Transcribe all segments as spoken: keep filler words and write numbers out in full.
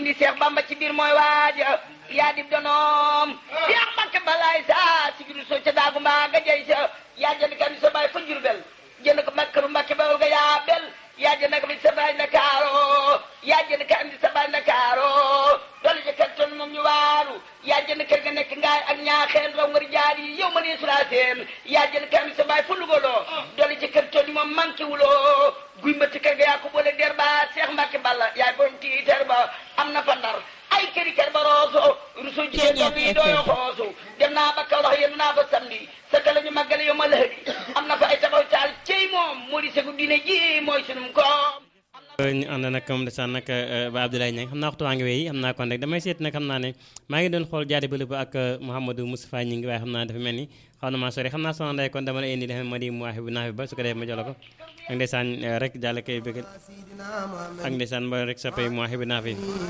indi Seex Bamba ci biir mooy waaja yaa dib donoom Seex Mbàkke balaay sa si biir soo ca daagu mbaa nga jey sa yaa jënd kam sa baay fa Jurbel jënd ko Makka Mbàkke bawol nga yaa bel yaa jënd ko sa baay Ndakaaro yaa jënd ka andi sa baay Ndakaaro doole ja kër toon moom ñu waaru yaa jënd kër ga nekk ngaay ak ñaaxeen raw nga jaar yi yow ma nee sulaateen yaa jënd ka andi sa baay fa lugaloo doole ja kër toon moom manqué wuloo guy mbëtt kër ga yaa ko boole der ba Seex Mbàkke Balla yaay borom tiiter ba am na fa Ndar ay këri kër ba rooso rusu jee doom yi dooyo xoosu dem naa ba Kawlax yendu naa fa samedi sa ka la ñu màggale yow ma lëhëdi am na fa ay tabaw caal cey moom moo di segu diine ji mooy sunum koom ñu ànd nag comme desaan nag ba Abdoulaye Niang xam naa waxtu waa ngi wéy xam naa kon rek damay seet nag xam naa ne maa ngi doon xool jaari bëlëb ak Mouhamadou Moustapha ñi ngi waaye xam naa dafa mel ni xaw na maa sori xam naa soxna Ndeye kon dama la indi dafa ma di mu waaxe bu naafi ba su ko defee ma jox la ko ak ndeysaan rek jàll koy bëgg ak ndeysaan ba rek soppay mu waaxe bu naafi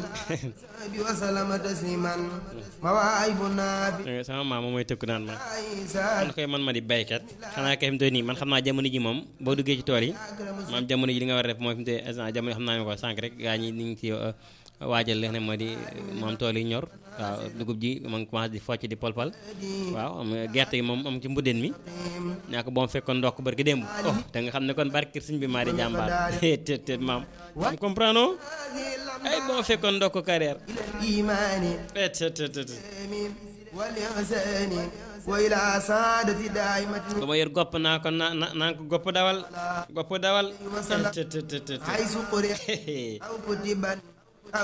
sama maama mooy tëkku naan ma man koy man ma di baykat xanaa kay fi mu toll nii man xam naa jamono ji moom boo duggee ci tool yi maam jamono ji li nga war a def mooy fi mu toll jamono xam naa ne ko sànq rek gaa ñi ni ngi ci waajal li nga xam ne moo di moom tool yi ñor waaw dugub ji ma ngi commencé di focc di polpal waaw am gerte gi moom am ci mbuddeen mi ñaa ko boom fekkoon ndokk barki démb oh te nga xam ne kon barki sëñ bi maa di jàmbaar te te maam am comprendre ay boom fekkoon ndokk carrière ba ma yor gopp naa ko na naa ko gopp dawal gopp dawal